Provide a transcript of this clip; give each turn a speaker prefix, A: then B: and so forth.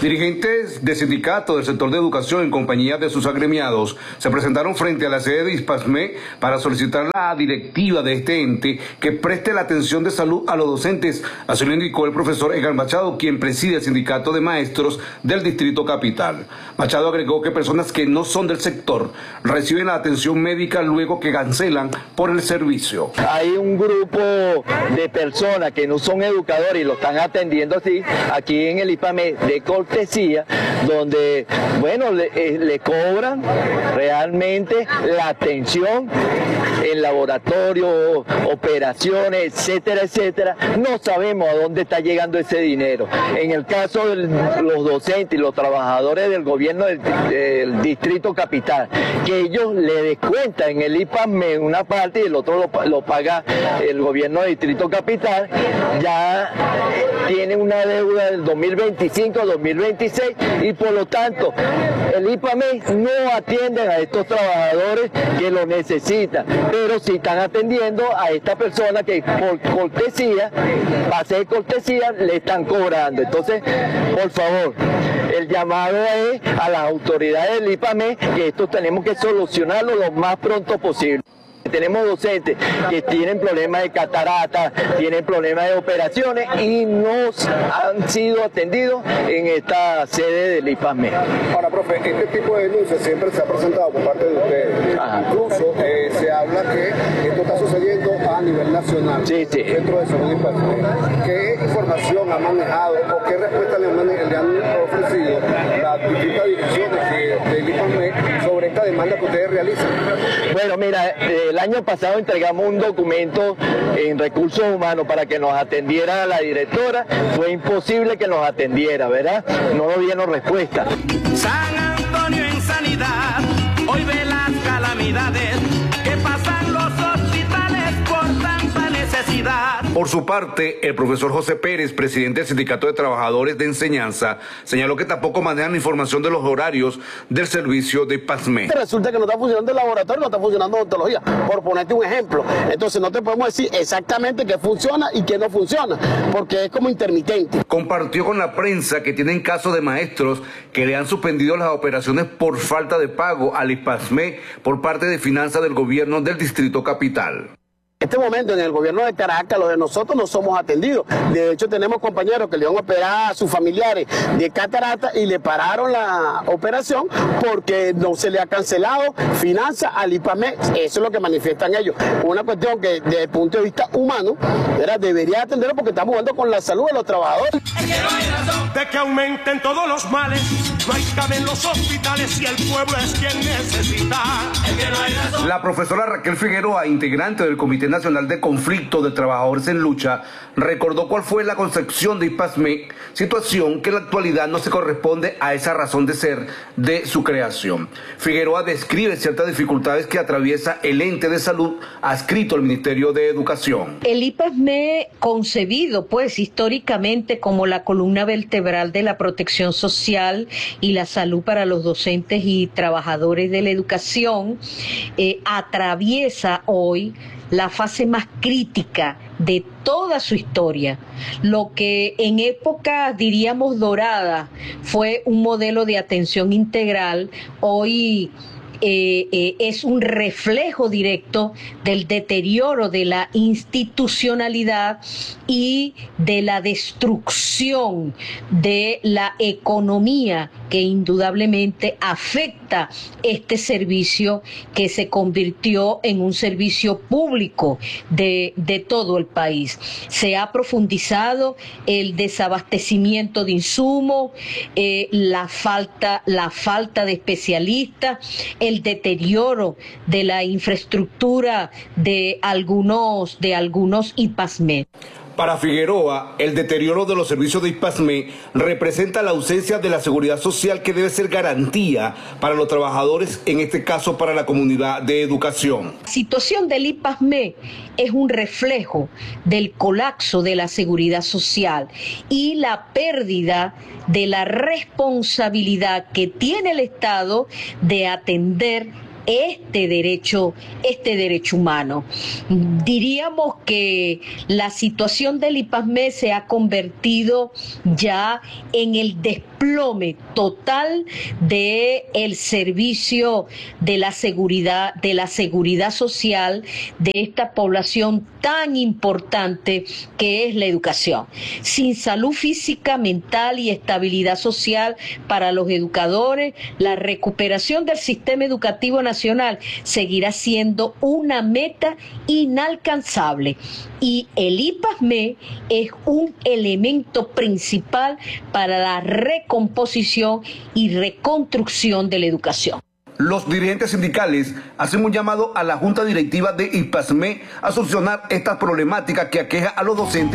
A: Dirigentes de sindicatos del sector de educación en compañía de sus agremiados se presentaron frente a la sede de ISPASME para solicitar a la directiva de este ente que preste la atención de salud a los docentes. Así lo indicó el profesor Edgar Machado, quien preside el sindicato de maestros del Distrito Capital. Machado agregó que personas que no son del sector reciben la atención médica luego que cancelan por el servicio.
B: Hay un grupo de personas que no son educadores y lo están atendiendo así, aquí en el ISPASME de cortesía, donde, bueno, le cobran realmente la atención en laboratorio, operaciones, etcétera, etcétera. No sabemos a dónde está llegando ese dinero. En el caso de los docentes y los trabajadores del gobierno del Distrito Capital, que ellos le descuentan en el ISPASME una parte y el otro lo paga el gobierno del Distrito Capital, ya tiene una deuda del 2025-2026 y por lo tanto el ISPASME no atiende a estos trabajadores que lo necesitan, pero sí están atendiendo a esta persona que por cortesía, base de cortesía, le están cobrando. Entonces, por favor, el llamado es a las autoridades del ISPASME que esto tenemos que solucionarlo lo más pronto posible. Tenemos docentes que tienen problemas de catarata, tienen problemas de operaciones y no han sido atendidos en esta sede del ISPASME.
C: Ahora, profe, este tipo de denuncias siempre se ha presentado por parte de ustedes. Ajá. Incluso se habla que esto está sucediendo a nivel nacional.
B: Sí, sí.
C: Dentro de salud ISPASME. ¿Qué información ha manejado o qué respuesta le han ofrecido las distintas direcciones del ISPASME sobre esta demanda que ustedes realizan?
B: Bueno, mira, el año pasado entregamos un documento en recursos humanos para que nos atendiera la directora. Fue imposible que nos atendiera, ¿verdad? No nos dieron respuesta.
D: San Antonio en sanidad, hoy ve las calamidades que pasan los hospitales por tanta necesidad.
A: Por su parte, el profesor José Pérez, presidente del Sindicato de Trabajadores de Enseñanza, señaló que tampoco manejan información de los horarios del servicio de ISPASME.
E: Resulta que no está funcionando el laboratorio, no está funcionando odontología, por ponerte un ejemplo. Entonces no te podemos decir exactamente qué funciona y qué no funciona, porque es como intermitente.
A: Compartió con la prensa que tienen casos de maestros que le han suspendido las operaciones por falta de pago al ISPASME por parte de finanzas del gobierno del Distrito Capital.
E: En este momento en el gobierno de Caracas, los de nosotros no somos atendidos. De hecho, tenemos compañeros que le van a operar a sus familiares de catarata y le pararon la operación porque no se le ha cancelado finanzas al ISPASME. Eso es lo que manifiestan ellos. Una cuestión que desde el punto de vista humano debería atenderlo porque estamos jugando con la salud de los trabajadores.
D: Es que no hay razón de que aumenten todos los males. No hay cabe en los hospitales y el pueblo es quien necesita. Es que no hay razón.
A: La profesora Raquel Figueroa, integrante del Comité Nacional de Conflicto de Trabajadores en Lucha, recordó cuál fue la concepción de ISPASME, situación que en la actualidad no se corresponde a esa razón de ser de su creación. Figueroa describe ciertas dificultades que atraviesa el ente de salud adscrito al Ministerio de Educación.
F: El ISPASME, concebido pues históricamente como la columna vertebral de la protección social y la salud para los docentes y trabajadores de la educación, atraviesa hoy la fase más crítica de toda su historia. Lo que en épocas, diríamos, doradas, fue un modelo de atención integral, hoy es un reflejo directo del deterioro de la institucionalidad y de la destrucción de la economía que indudablemente afecta este servicio que se convirtió en un servicio público de todo el país. Se ha profundizado el desabastecimiento de insumos, la falta de especialistas, el deterioro de la infraestructura de algunos ISPASME.
A: Para Figueroa, el deterioro de los servicios de ISPASME representa la ausencia de la seguridad social que debe ser garantía para los trabajadores, en este caso para la comunidad de educación.
F: La situación del ISPASME es un reflejo del colapso de la seguridad social y la pérdida de la responsabilidad que tiene el Estado de atender este derecho humano. Diríamos que la situación del ISPASME se ha convertido ya en el despliegue desplome total de el servicio de la seguridad social de esta población tan importante que es la educación. Sin salud física, mental y estabilidad social para los educadores, la recuperación del sistema educativo nacional seguirá siendo una meta inalcanzable. Y el IPASME es un elemento principal para la recomposición y reconstrucción de la educación.
A: Los dirigentes sindicales hacen un llamado a la Junta Directiva de IPASME a solucionar estas problemáticas que aqueja a los docentes.